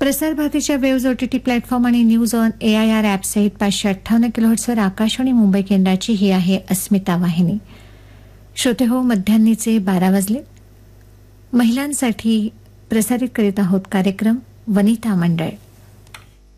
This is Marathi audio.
प्रसार भारतीच्या वेव्ज OTT प्लॅटफॉर्म आणि न्यूज ऑन AIR ॲप सहित 558 किलोहर्ट्झवर आकाशवाणी मुंबई केंद्राची ही आहे अस्मिता वाहिनी. श्रोते हो, मध्यान्हीचे 12 वाजले. महिलांसाठी प्रसारित करीत आहोत कार्यक्रम वनिता मंडळ.